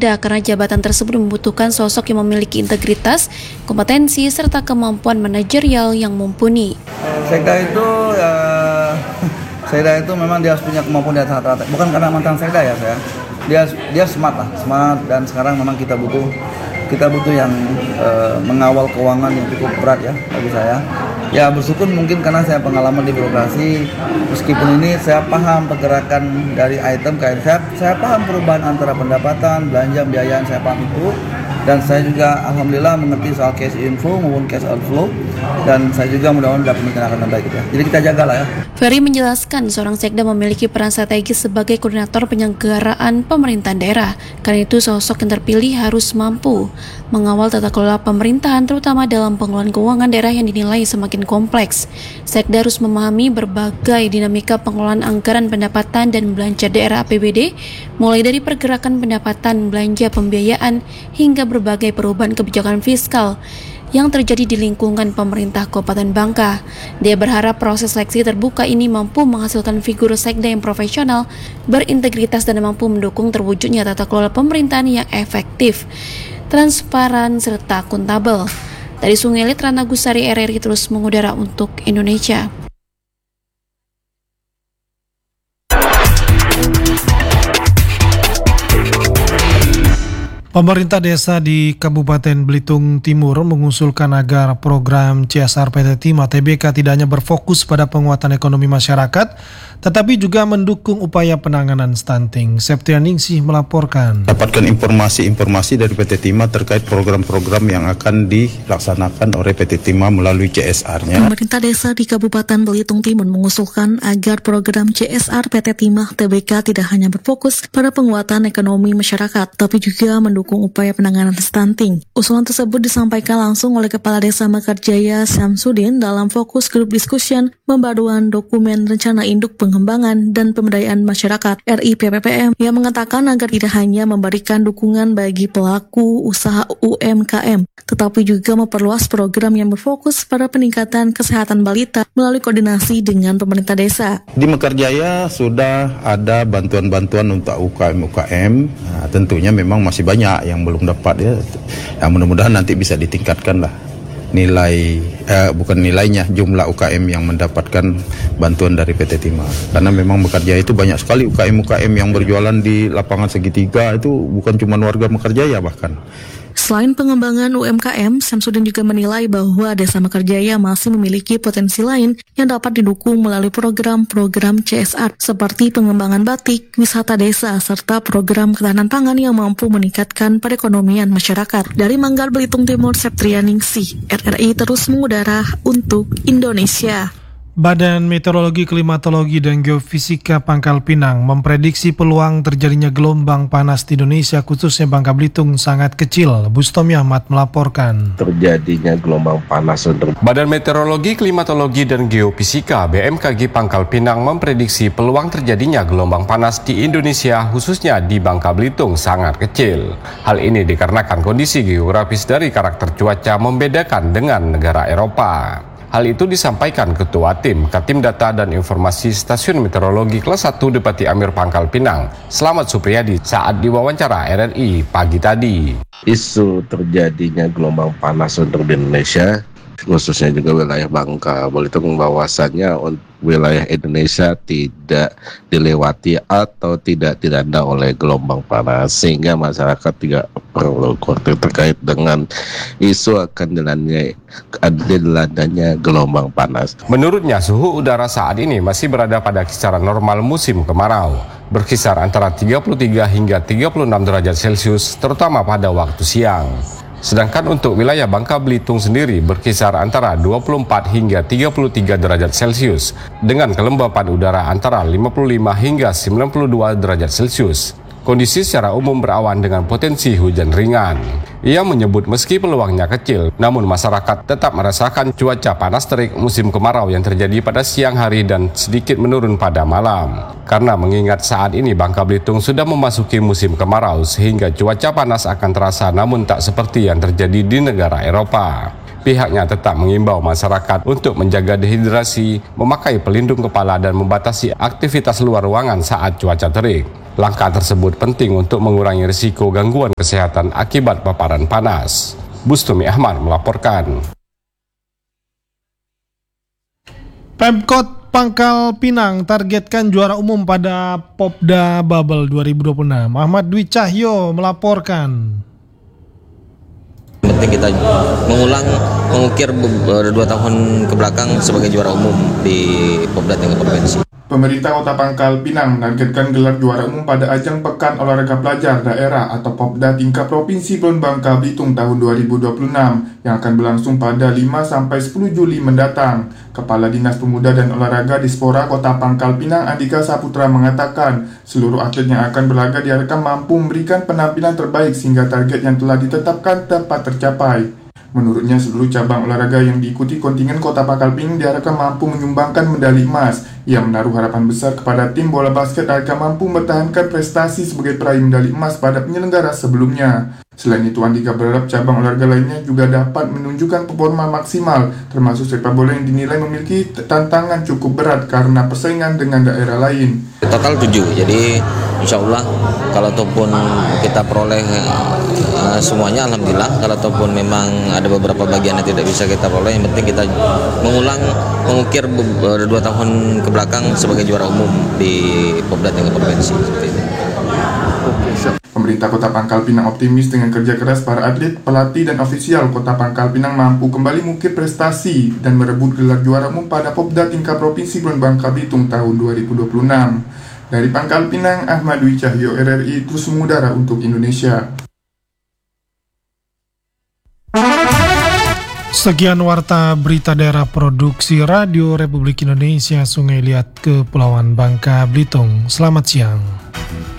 Sekda karena jabatan tersebut membutuhkan sosok yang memiliki integritas, kompetensi, serta kemampuan manajerial yang mumpuni. Sekda itu memang dia harus punya kemampuan di atas rata-rata. Bukan karena mantan Sekda ya saya. Dia smart dan sekarang memang kita butuh yang mengawal keuangan yang cukup berat ya bagi saya. Ya bersyukur mungkin karena saya pengalaman di birokrasi, meskipun ini saya paham pergerakan dari item ke item, saya paham perubahan antara pendapatan, belanja, biayaan, saya paham itu. Dan saya juga alhamdulillah mengerti soal cash inflow maupun cash outflow, dan saya juga mudah-mudahan dapat pemikiran yang baik ya. Jadi kita jagalah ya. Ferry menjelaskan seorang Sekda memiliki peran strategis sebagai koordinator penyelenggaraan pemerintahan daerah. Karena itu sosok yang terpilih harus mampu mengawal tata kelola pemerintahan terutama dalam pengelolaan keuangan daerah yang dinilai semakin kompleks. Sekda harus memahami berbagai dinamika pengelolaan anggaran pendapatan dan belanja daerah APBD, mulai dari pergerakan pendapatan, belanja, pembiayaan, hingga berbagai perubahan kebijakan fiskal yang terjadi di lingkungan pemerintah Kabupaten Bangka. Dia berharap proses seleksi terbuka ini mampu menghasilkan figur Sekda yang profesional, berintegritas, dan mampu mendukung terwujudnya tata kelola pemerintahan yang efektif, transparan, serta akuntabel. Dari Sungai Lit, Rana Gusari, RRI terus mengudara untuk Indonesia. Pemerintah desa di Kabupaten Belitung Timur mengusulkan agar program CSR PT Timah TBK tidak hanya berfokus pada penguatan ekonomi masyarakat, tetapi juga mendukung upaya penanganan stunting. Septian Ningsih melaporkan. Dapatkan informasi dari PT Timah terkait program-program yang akan dilaksanakan oleh PT Timah melalui CSR-nya. Pemerintah desa di Kabupaten Belitung Timur mengusulkan agar program CSR PT Timah TBK tidak hanya berfokus pada penguatan ekonomi masyarakat, tapi juga mendukung upaya penanganan stunting. Usulan tersebut disampaikan langsung oleh Kepala Desa Mekarjaya Syamsuddin dalam fokus grup discussion pembaruan dokumen rencana induk pengembangan dan pemberdayaan masyarakat RIPPPM yang mengatakan agar tidak hanya memberikan dukungan bagi pelaku usaha UMKM, tetapi juga memperluas program yang berfokus pada peningkatan kesehatan balita melalui koordinasi dengan pemerintah desa. Di Mekarjaya sudah ada bantuan-bantuan untuk UKM-UKM. Nah, tentunya memang masih banyak yang belum dapat ya. Ya mudah-mudahan nanti bisa ditingkatkan lah jumlah UKM yang mendapatkan bantuan dari PT Timah. Karena memang Mekarjaya itu banyak sekali UKM-UKM yang berjualan di lapangan segitiga, itu bukan cuma warga Mekarjaya bahkan. Selain pengembangan UMKM, Syamsuddin juga menilai bahwa Desa Mekarjaya masih memiliki potensi lain yang dapat didukung melalui program-program CSR seperti pengembangan batik, wisata desa, serta program ketahanan pangan yang mampu meningkatkan perekonomian masyarakat. Dari Manggar, Belitung Timur, Septrian Ningsih, RRI terus mengudara untuk Indonesia. Badan Meteorologi, Klimatologi, dan Geofisika Pangkal Pinang memprediksi peluang terjadinya gelombang panas di Indonesia, khususnya Bangka Belitung, sangat kecil. Bustomi Ahmad melaporkan. Terjadinya gelombang panas untuk Badan Meteorologi, Klimatologi, dan Geofisika BMKG Pangkal Pinang memprediksi peluang terjadinya gelombang panas di Indonesia, khususnya di Bangka Belitung, sangat kecil. Hal ini dikarenakan kondisi geografis dari karakter cuaca membedakan dengan negara Eropa. Hal itu disampaikan Ketua Tim Katim Data dan Informasi Stasiun Meteorologi Kelas 1 Depati Amir Pangkal Pinang, Slamet Supriyadi, saat diwawancara RRI pagi tadi. Isu terjadinya gelombang panas untuk di Indonesia, khususnya juga wilayah Bangka Belitung, bahwasannya wilayah Indonesia tidak dilewati atau tidak dilanda oleh gelombang panas, sehingga masyarakat tidak perlu khawatir terkait dengan isu akan dilandanya gelombang panas. Menurutnya, suhu udara saat ini masih berada pada kisaran normal musim kemarau, berkisar antara 33 hingga 36 derajat Celcius, terutama pada waktu siang. Sedangkan untuk wilayah Bangka Belitung sendiri berkisar antara 24 hingga 33 derajat Celcius dengan kelembapan udara antara 55 hingga 92 derajat Celcius. Kondisi secara umum berawan dengan potensi hujan ringan. Ia menyebut meski peluangnya kecil, namun masyarakat tetap merasakan cuaca panas terik musim kemarau yang terjadi pada siang hari dan sedikit menurun pada malam. Karena mengingat saat ini Bangka Belitung sudah memasuki musim kemarau, sehingga cuaca panas akan terasa namun tak seperti yang terjadi di negara Eropa. Pihaknya tetap mengimbau masyarakat untuk menjaga dehidrasi, memakai pelindung kepala dan membatasi aktivitas luar ruangan saat cuaca terik. Langkah tersebut penting untuk mengurangi risiko gangguan kesehatan akibat paparan panas. Bustumi Ahmad melaporkan. Pemkot Pangkal Pinang targetkan juara umum pada Popda Bubble 2026. Ahmad Dwi Cahyo melaporkan. Penting kita mengukir 2 tahun ke belakang sebagai juara umum di Popda tingkat provinsi. Pemerintah Kota Pangkal Pinang menargetkan gelar juara umum pada ajang Pekan Olahraga Pelajar Daerah atau Popda tingkat Provinsi Pulau Bangka Belitung tahun 2026 yang akan berlangsung pada 5-10 Juli mendatang. Kepala Dinas Pemuda dan Olahraga Dispora Kota Pangkal Pinang Andika Saputra mengatakan seluruh atlet yang akan berlaga diharapkan mampu memberikan penampilan terbaik sehingga target yang telah ditetapkan dapat tercapai. Menurutnya seluruh cabang olahraga yang diikuti kontingen Kota Pangkal Pinang diharapkan mampu menyumbangkan medali emas. Ia menaruh harapan besar kepada tim bola basket agar mampu mempertahankan prestasi sebagai peraih medali emas pada penyelenggara sebelumnya. Selain itu, Andika berharap cabang olahraga lainnya juga dapat menunjukkan performa maksimal, termasuk sepak bola yang dinilai memiliki tantangan cukup berat karena persaingan dengan daerah lain. Total 7, jadi insya Allah kalau ataupun kita peroleh semuanya alhamdulillah, kalau ataupun memang ada beberapa bagian yang tidak bisa kita peroleh, yang penting kita mengukir 2 tahun ke belakang sebagai juara umum di Popda tingkat provinsi. Pemerintah Kota Pangkal Pinang optimis dengan kerja keras para atlet, pelatih, dan ofisial Kota Pangkal Pinang mampu kembali mengukir prestasi dan merebut gelar juara umum pada Popda tingkat Provinsi Pulau Bangka Belitung tahun 2026. Dari Pangkal Pinang, Ahmad Dwi Cahyo, RRI terus mengudara untuk Indonesia. Sekian warta berita daerah produksi Radio Republik Indonesia Sungai Liat Kepulauan Bangka Belitung. Selamat siang.